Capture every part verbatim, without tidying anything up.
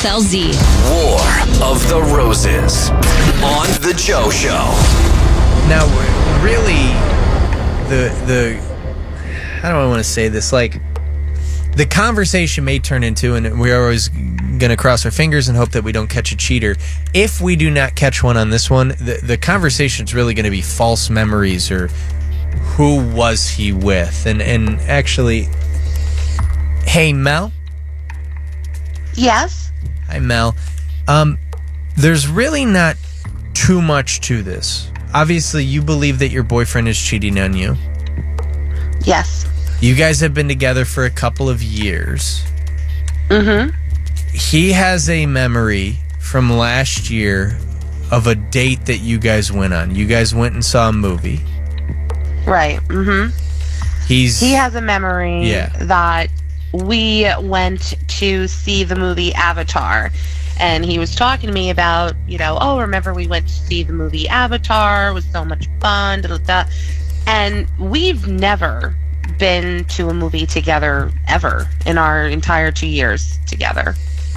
F L Z. War of the Roses on The Joe Show. Now, really, the the how do I want to say this? Like, the conversation may turn into, and we're always going to cross our fingers and hope that we don't catch a cheater. If we do not catch one on this one, the, the conversation is really going to be false memories or who was he with? And, and actually, hey, Mel? Yes? Hi, Mel. Um, there's really not too much to this. Obviously, you believe that your boyfriend is cheating on you. Yes. You guys have been together for a couple of years. Mm-hmm. He has a memory from last year of a date that you guys went on. You guys went and saw a movie. Right. Mm-hmm. He's He has a memory Yeah. that we went to see the movie Avatar. And he was talking to me about, you know, oh, remember we went to see the movie Avatar. It was so much fun. Da, da, da. And we've never been to a movie together ever in our entire two years together.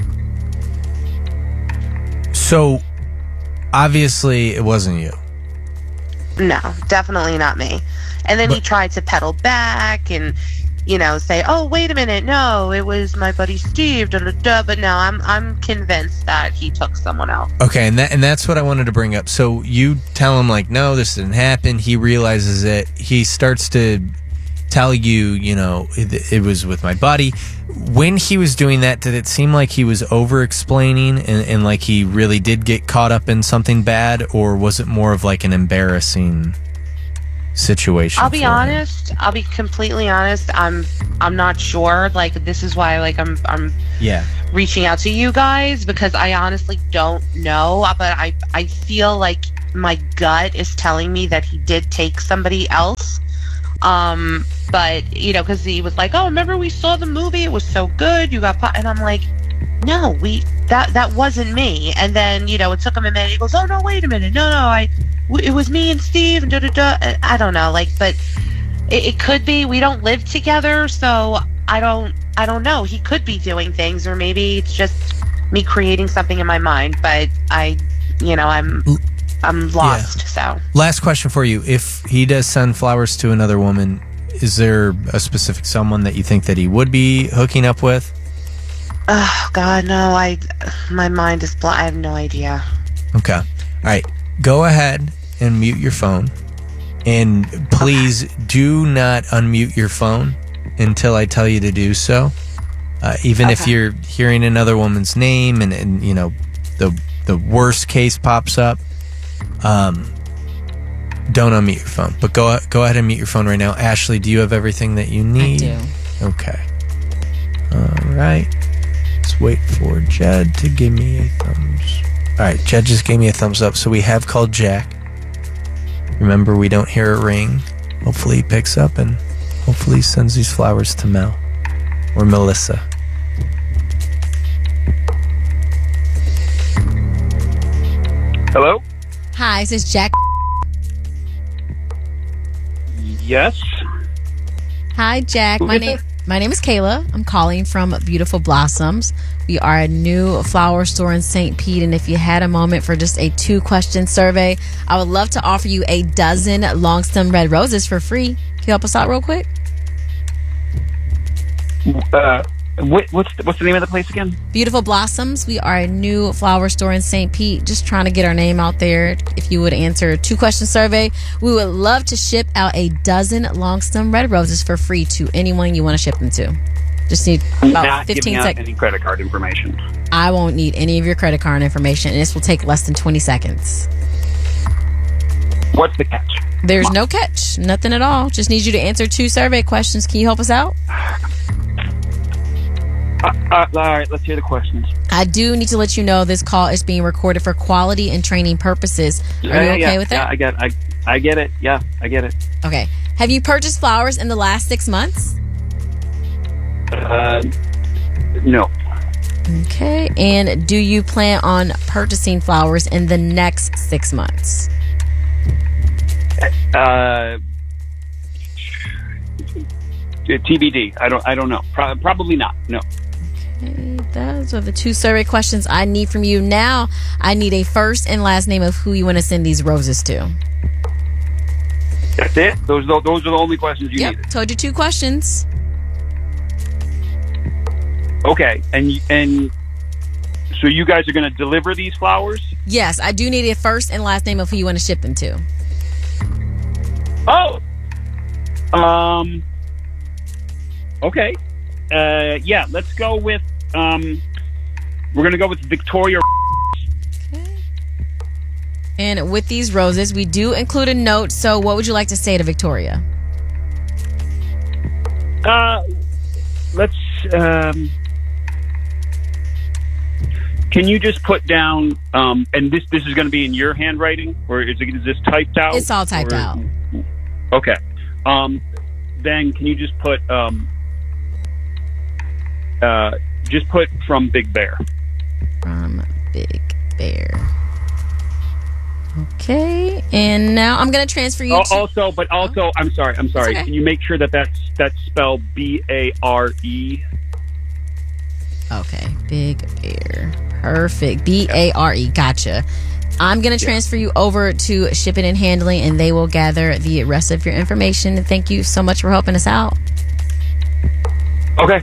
So, obviously, it wasn't you. No, definitely not me. And then But- he tried to pedal back and, you know, say, oh, wait a minute, no, it was my buddy Steve, da, da, da. But no, I'm I'm convinced that he took someone else. Okay, and that and that's what I wanted to bring up. So you tell him, like, no, this didn't happen. He realizes it. He starts to tell you, you know, it, it was with my buddy. When he was doing that, did it seem like he was over-explaining and, and like he really did get caught up in something bad, or was it more of like an embarrassing situation? I'll be for him? honest. I'll be completely honest. I'm I'm not sure. Like, this is why, like, I'm I'm Yeah. reaching out to you guys, because I honestly don't know. But I I feel like my gut is telling me that he did take somebody else. Um, but you know, because he was like, "Oh, remember we saw the movie? It was so good. You got," po-. And I'm like, "No, we that that wasn't me." And then, you know, it took him a minute. He goes, "Oh no, wait a minute. No, no, I w- it was me and Steve." And da da da. I don't know, like, but it, it could be. We don't live together, so I don't I don't know. He could be doing things, or maybe it's just me creating something in my mind. But I, you know, I'm. I'm lost, yeah. So. Last question for you. If he does send flowers to another woman, is there a specific someone that you think that he would be hooking up with? Oh, God, no. I, my mind is blank. I have no idea. Okay. All right. Go ahead and mute your phone. And please okay. do not unmute your phone until I tell you to do so. Uh, even okay. if you're hearing another woman's name and, and, you know, the the worst case pops up, Um, don't unmute your phone, but go go ahead and mute your phone right now. Ashley, do you have everything that you need? I do. Okay. All right. Let's wait for Jed to give me a thumbs. All right, Jed just gave me a thumbs up, so we have called Jack. Remember, we don't hear a ring. Hopefully he picks up, and hopefully he sends these flowers to Mel or Melissa. Hello? Hi, this is Jack. Yes. Hi, Jack. Who My is name it? my name is Kayla. I'm calling from Beautiful Blossoms. We are a new flower store in Saint Pete, and if you had a moment for just a two-question survey, I would love to offer you a dozen long-stem red roses for free. Can you help us out real quick? Uh, what, what's the, what's the name of the place again? Beautiful Blossoms. We are a new flower store in Saint Pete. Just trying to get our name out there. If you would answer a two-question survey, we would love to ship out a dozen long-stem red roses for free to anyone you want to ship them to. Just need about Not fifteen giving out seconds. any credit card information. I won't need any of your credit card information, and this will take less than twenty seconds. What's the catch? There's no catch. Nothing at all. Just need you to answer two survey questions. Can you help us out? Uh, uh, all right, let's hear the questions. I do need to let you know this call is being recorded for quality and training purposes. Are Yeah, you okay yeah, with yeah, that? I get, I, I get it. Yeah, I get it. Okay. Have you purchased flowers in the last six months? Uh, no. Okay. And do you plan on purchasing flowers in the next six months? Uh, T B D. I don't. I don't know. Pro- probably not. No. Okay, those are the two survey questions I need from you. Now, I need a first and last name of who you want to send these roses to. That's it? Those, those are the only questions you Yep, needed? told you two questions. Okay, and and so you guys are going to deliver these flowers? Yes, I do need a first and last name of who you want to ship them to. Oh! Um. Okay. Uh, yeah, let's go with, um, we're going to go with Victoria. Okay. And with these roses, we do include a note. So what would you like to say to Victoria? Uh, let's, um, can you just put down, um, and this, this is going to be in your handwriting, or is, it, is this typed out? It's all typed or, out. Okay. Um, then can you just put, um, uh, just put from Big Bear. From Big Bear. Okay, and now I'm going to transfer you Oh, to... also, but also, I'm sorry, I'm sorry. okay. Can you make sure that that's, that's spelled B A R E? Okay, Big Bear. Perfect. B A R E. Gotcha. I'm going to transfer you over to shipping and handling, and they will gather the rest of your information. And thank you so much for helping us out. Okay.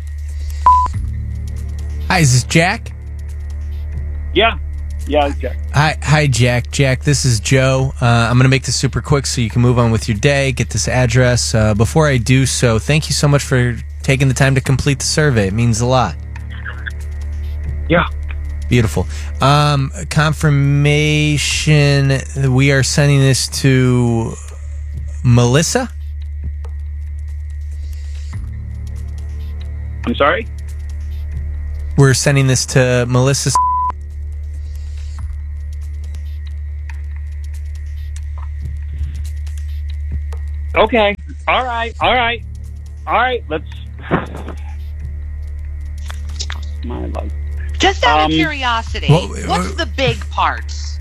Hi, is this Jack? Yeah. Yeah, Jack. Hi, hi, Jack. Jack, this is Joe. Uh, I'm going to make this super quick so you can move on with your day, get this address. Uh, before I do so, thank you so much for taking the time to complete the survey. It means a lot. Yeah. Beautiful. Um, confirmation, we are sending this to Melissa? I'm sorry? We're sending this to Melissa. Okay. All right. All right. All right. Let's. My life. Just out Um, of curiosity, well, what's uh, the big parts?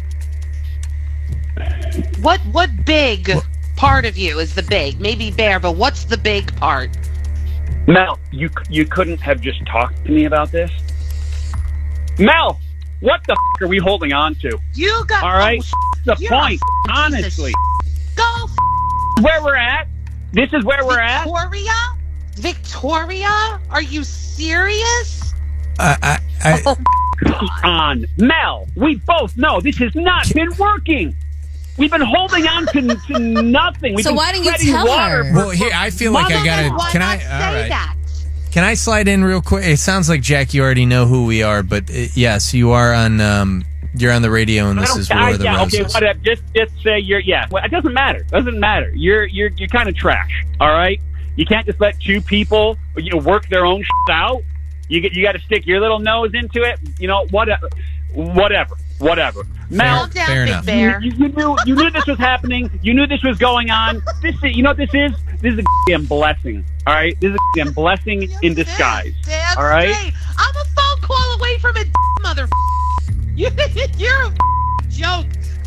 What what big Well- part of you is the big? Maybe Bear, but what's the big part? Mel, you you couldn't have just talked to me about this? Mel, what the f- are we holding on to? You got All right. oh, What's the you're a point? f- Honestly, piece of go f- where we're at. This is where we're at. Victoria. Victoria, are you serious? I, I, I, Oh, Come on, Mel. We both know this has not been working. We've been holding on to, to nothing. We've So been why didn't you treading tell water her? for- well, here, I feel like I Mother- gotta. why Can not I? say All right. that? Can I slide in real quick? It sounds like Jack, you already know who we are, but uh, yes, you are on. Um, you're on the radio, and I this don't- is I- War of the yeah, okay, Roses. whatever. Just, just say you're. Yeah, well, it doesn't matter. It doesn't matter. You're, you're, you're kind of trash. All right. You can't just let two people, you know, work their own shit out. You get, you got to stick your little nose into it. You know, whatever, whatever, whatever. Mel, Calm down, fair Big enough. Bear. You, you knew you knew this was happening. You knew this was going on. This is, you know what this is? This is a damn blessing. All right, this is a damn blessing in disguise. That's all right. great. I'm a phone call away from a mother. You, you're a joke.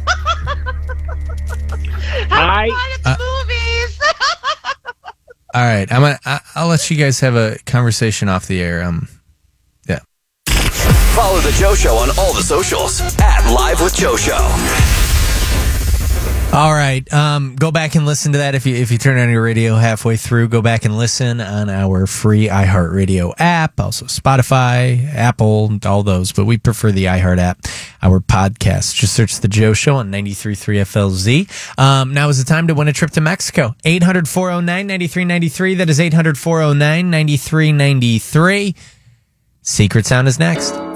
Have I- fun at the uh, movies. All right, I'm. Gonna, I, I'll let you guys have a conversation off the air. Um, yeah. Follow The Joe Show on all the socials at Live with Joe Show. All right. Um, go back and listen to that if you if you turn on your radio halfway through. Go back and listen on our free iHeartRadio app, also Spotify, Apple, all those. But we prefer the iHeart app. Our podcast. Just search The Joe Show on ninety-three point three F L Z. Um, now is the time to win a trip to Mexico. eight hundred, four oh nine, nine three nine three. That is eight hundred, four oh nine, nine three nine three. Secret Sound is next.